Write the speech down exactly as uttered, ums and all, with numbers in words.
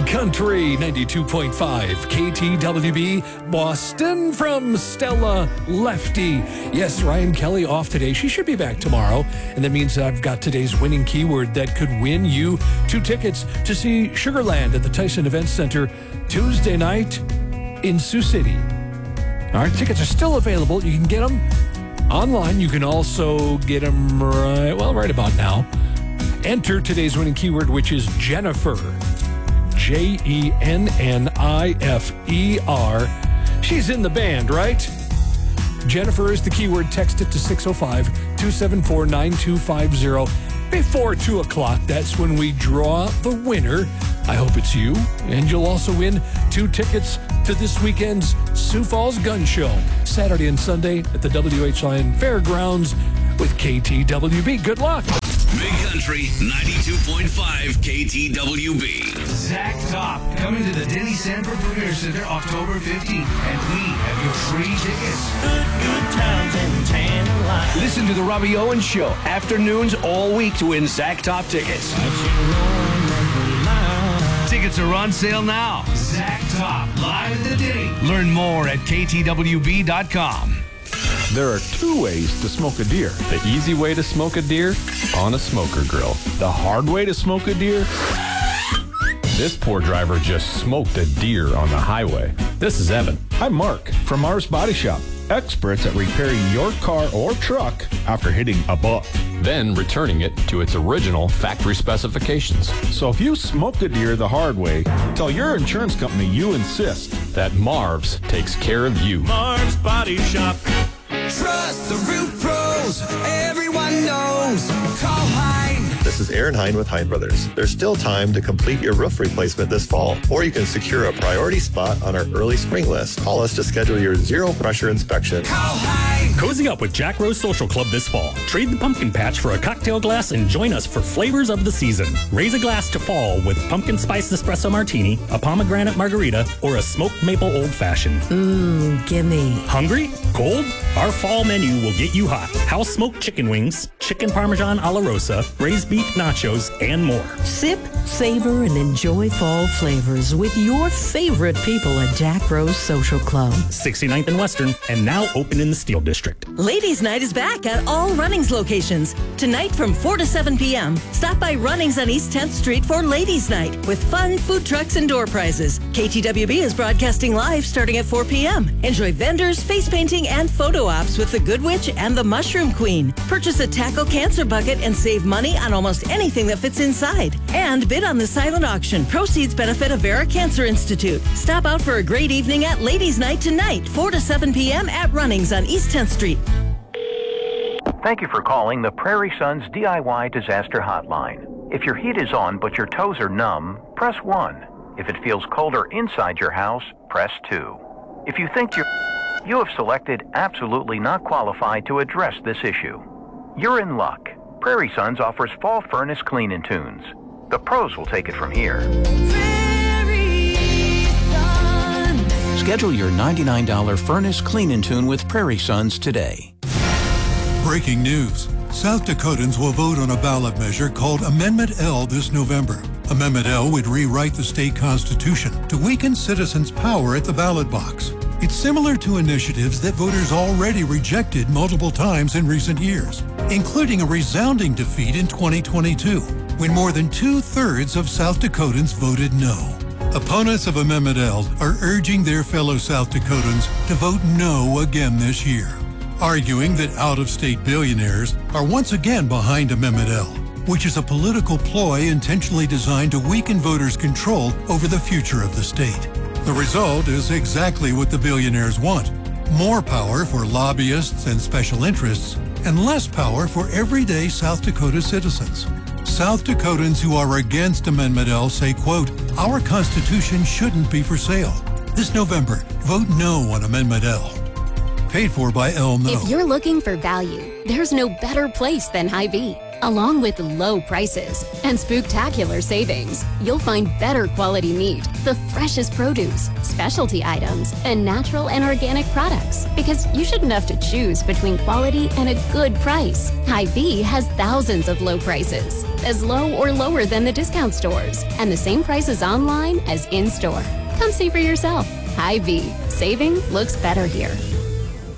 Country ninety-two point five K T W B Boston from Stella Lefty. Yes, Ryan Kelly off today. She should be back tomorrow. And that means I've got today's winning keyword that could win you two tickets to see Sugarland at the Tyson Events Center Tuesday night in Sioux City. All right, tickets are still available. You can get them online. You can also get them right, well, right about now. Enter today's winning keyword, which is Jennifer. J E N N I F E R. She's in the band, right? Jennifer is the keyword. Text it to six oh five, two seven four, nine two five zero. Before two o'clock, that's when we draw the winner. I hope it's you. And you'll also win two tickets to this weekend's Sioux Falls Gun Show, Saturday and Sunday at the W H Lyon Fairgrounds with K T W B. Good luck. Big Country ninety-two point five K T W B. Zach Top coming to the Denny Sanford Premier Center October fifteenth, and we have your free tickets. Good, good times and tan life. Listen to the Robbie Owens Show afternoons all week to win Zach Top tickets. Tickets are on sale now. Zach Top live at the Denny. Learn more at K T W B dot com. There are two ways to smoke a deer. The easy way to smoke a deer, on a smoker grill. The hard way to smoke a deer, this poor driver just smoked a deer on the highway. This is Evan. I'm Mark from Mars Body Shop. Experts at repairing your car or truck after hitting a buck, then returning it to its original factory specifications. So if you smoked a deer the hard way, tell your insurance company you insist that Marv's takes care of you. Mars Body Shop. Trust the Root Pros. Everyone knows. Call Hein. This is Aaron Hein with Hein Brothers. There's still time to complete your roof replacement this fall, or you can secure a priority spot on our early spring list. Call us to schedule your zero pressure inspection. Call Hein. Cozy up with Jack Rose Social Club this fall. Trade the pumpkin patch for a cocktail glass and join us for flavors of the season. Raise a glass to fall with pumpkin spice espresso martini, a pomegranate margarita, or a smoked maple old fashioned. Mmm, gimme. Hungry? Cold? Our fall menu will get you hot. House smoked chicken wings, chicken parmesan a la rosa, raised beef nachos, and more. Sip, savor, and enjoy fall flavors with your favorite people at Jack Rose Social Club. sixty-ninth and Western, and now open in the Steel District. Ladies' Night is back at all Runnings locations. Tonight from four to seven p.m., stop by Runnings on East tenth Street for Ladies' Night with fun food trucks and door prizes. K T W B is broadcasting live starting at four p.m. Enjoy vendors, face painting, and photo ops with the Good Witch and the Mushroom Queen. Purchase a tackle cancer bucket and save money on almost anything that fits inside. And bid on the silent auction. Proceeds benefit Avera Cancer Institute. Stop out for a great evening at Ladies' Night tonight, four to seven p.m. at Runnings on East tenth Street. Thank you for calling the Prairie Sons D I Y Disaster Hotline. If your heat is on but your toes are numb, press one. If it feels colder inside your house, press two. If you think you're... You have selected absolutely not qualified to address this issue. You're in luck. Prairie Sons offers fall furnace clean and tunes. The pros will take it from here. Schedule your ninety-nine dollars furnace clean and tune with Prairie Sons today. Breaking news. South Dakotans will vote on a ballot measure called Amendment L this November. Amendment L would rewrite the state constitution to weaken citizens' power at the ballot box. It's similar to initiatives that voters already rejected multiple times in recent years, including a resounding defeat in twenty twenty-two, when more than two-thirds of South Dakotans voted no. Opponents of Amendment L are urging their fellow South Dakotans to vote no again this year, arguing that out-of-state billionaires are once again behind Amendment L, which is a political ploy intentionally designed to weaken voters' control over the future of the state. The result is exactly what the billionaires want: more power for lobbyists and special interests, and less power for everyday South Dakota citizens. South Dakotans who are against Amendment L say, quote, "Our Constitution shouldn't be for sale." This November, vote no on Amendment L. Paid for by L No. If you're looking for value, there's no better place than Hy-Vee. Along with low prices and spooktacular savings, you'll find better quality meat, the freshest produce, specialty items, and natural and organic products. Because you shouldn't have to choose between quality and a good price. Hy-Vee has thousands of low prices, as low or lower than the discount stores, and the same prices online as in-store. Come see for yourself. Hy-Vee. Saving looks better here.